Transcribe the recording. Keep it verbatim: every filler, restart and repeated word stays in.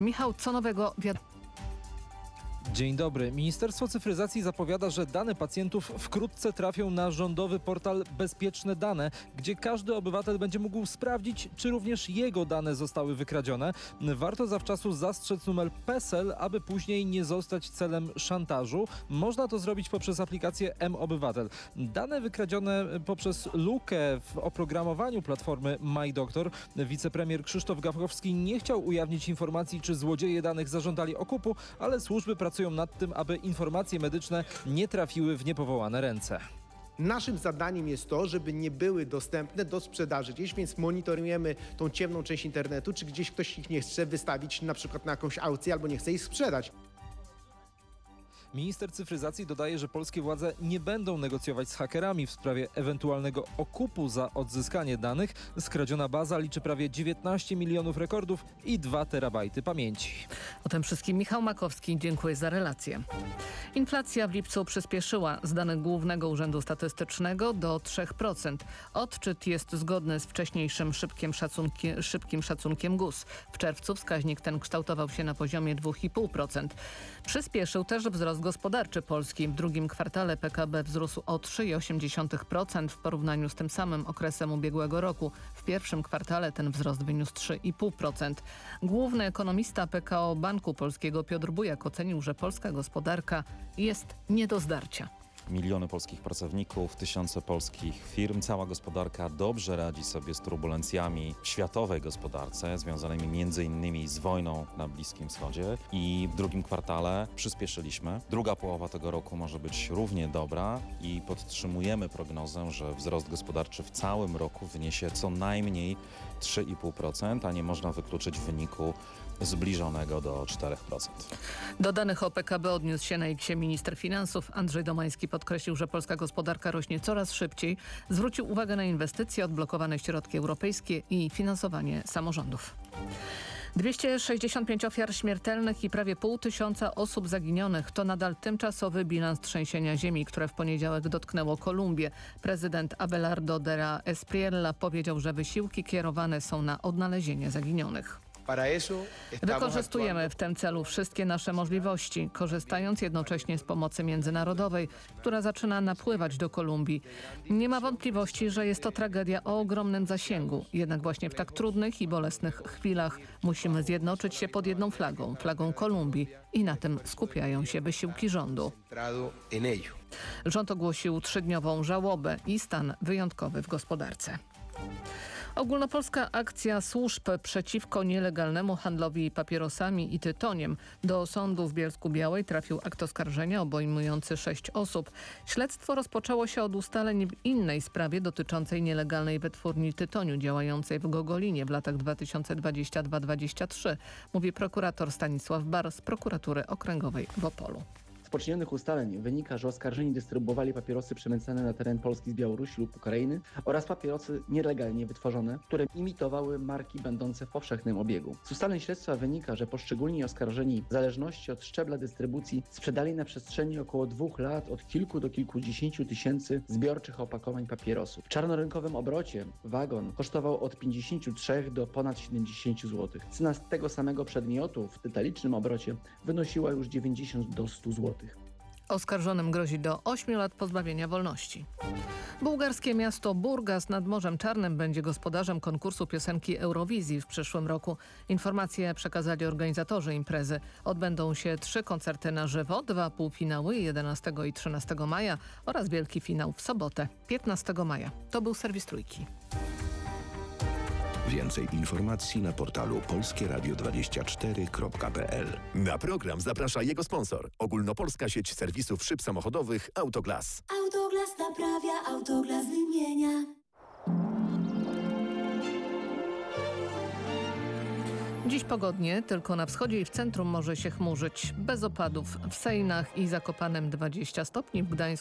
Michał, co nowego wiadomo? Dzień dobry. Ministerstwo Cyfryzacji zapowiada, że dane pacjentów wkrótce trafią na rządowy portal Bezpieczne Dane, gdzie każdy obywatel będzie mógł sprawdzić, czy również jego dane zostały wykradzione. Warto zawczasu zastrzec numer PESEL, aby później nie zostać celem szantażu. Można to zrobić poprzez aplikację mObywatel. Dane wykradzione poprzez lukę w oprogramowaniu platformy MyDoktor. Wicepremier Krzysztof Gawkowski nie chciał ujawnić informacji, czy złodzieje danych zażądali okupu, ale służby pracują nad tym, aby informacje medyczne nie trafiły w niepowołane ręce. Naszym zadaniem jest to, żeby nie były dostępne do sprzedaży gdzieś, więc monitorujemy tą ciemną część internetu, czy gdzieś ktoś ich nie chce wystawić na przykład na jakąś aukcję albo nie chce ich sprzedać. Minister cyfryzacji dodaje, że polskie władze nie będą negocjować z hakerami w sprawie ewentualnego okupu za odzyskanie danych. Skradziona baza liczy prawie dziewiętnaście milionów rekordów i dwa terabajty pamięci. O tym wszystkim Michał Makowski. Dziękuję za relację. Inflacja w lipcu przyspieszyła z danych Głównego Urzędu Statystycznego do trzy procent. Odczyt jest zgodny z wcześniejszym szybkim, szacunki, szybkim szacunkiem G U S. W czerwcu wskaźnik ten kształtował się na poziomie dwa i pół procent. Przyspieszył też wzrost gospodarczy Polski. W drugim kwartale P K B wzrósł o trzy i osiem dziesiątych procent w porównaniu z tym samym okresem ubiegłego roku. W pierwszym kwartale ten wzrost wyniósł trzy i pół procent. Główny ekonomista P K O Banku Polskiego Piotr Bujak ocenił, że polska gospodarka jest nie do zdarcia. Miliony polskich pracowników, tysiące polskich firm, cała gospodarka dobrze radzi sobie z turbulencjami w światowej gospodarce związanymi między innymi z wojną na Bliskim Wschodzie i w drugim kwartale przyspieszyliśmy. Druga połowa tego roku może być równie dobra i podtrzymujemy prognozę, że wzrost gospodarczy w całym roku wyniesie co najmniej trzy i pół procent, a nie można wykluczyć wyniku zbliżonego do czterech procent. Do danych o P K B odniósł się na X minister finansów. Andrzej Domański podkreślił, że polska gospodarka rośnie coraz szybciej. Zwrócił uwagę na inwestycje, odblokowane środki europejskie i finansowanie samorządów. dwieście sześćdziesiąt pięć ofiar śmiertelnych i prawie pół tysiąca osób zaginionych to nadal tymczasowy bilans trzęsienia ziemi, które w poniedziałek dotknęło Kolumbię. Prezydent Abelardo de la Espriella powiedział, że wysiłki kierowane są na odnalezienie zaginionych. Wykorzystujemy w tym celu wszystkie nasze możliwości, korzystając jednocześnie z pomocy międzynarodowej, która zaczyna napływać do Kolumbii. Nie ma wątpliwości, że jest to tragedia o ogromnym zasięgu. Jednak właśnie w tak trudnych i bolesnych chwilach musimy zjednoczyć się pod jedną flagą, flagą Kolumbii, i na tym skupiają się wysiłki rządu. Rząd ogłosił trzydniową żałobę i stan wyjątkowy w gospodarce. Ogólnopolska akcja służb przeciwko nielegalnemu handlowi papierosami i tytoniem. Do sądu w Bielsku-Białej trafił akt oskarżenia obejmujący sześć osób. Śledztwo rozpoczęło się od ustaleń w innej sprawie dotyczącej nielegalnej wytwórni tytoniu działającej w Gogolinie w latach dwa tysiące dwudziestym drugim do dwudziestego trzeciego, mówi prokurator Stanisław Bar z prokuratury okręgowej w Opolu. Z poczynionych ustaleń wynika, że oskarżeni dystrybuowali papierosy przemycane na teren Polski z Białorusi lub Ukrainy oraz papierosy nielegalnie wytworzone, które imitowały marki będące w powszechnym obiegu. Z ustaleń śledztwa wynika, że poszczególni oskarżeni w zależności od szczebla dystrybucji sprzedali na przestrzeni około dwóch lat od kilku do kilkudziesięciu tysięcy zbiorczych opakowań papierosów. W czarnorynkowym obrocie wagon kosztował od pięćdziesięciu trzech do ponad siedemdziesięciu złotych. Cena tego samego przedmiotu w detalicznym obrocie wynosiła już dziewięćdziesiąt do stu złotych. Oskarżonym grozi do ośmiu lat pozbawienia wolności. Bułgarskie miasto Burgas nad Morzem Czarnym będzie gospodarzem konkursu piosenki Eurowizji w przyszłym roku. Informacje przekazali organizatorzy imprezy. Odbędą się trzy koncerty na żywo, dwa półfinały jedenastego i trzynastego maja oraz wielki finał w sobotę piętnastego maja. To był serwis Trójki. Więcej informacji na portalu polskie radio dwadzieścia cztery kropka p l. Na program zaprasza jego sponsor. Ogólnopolska sieć serwisów szyb samochodowych Autoglas. Autoglas naprawia, Autoglas wymienia. Dziś pogodnie, tylko na wschodzie i w centrum może się chmurzyć. Bez opadów w Sejnach i Zakopanem dwadzieścia stopni, w Gdańsku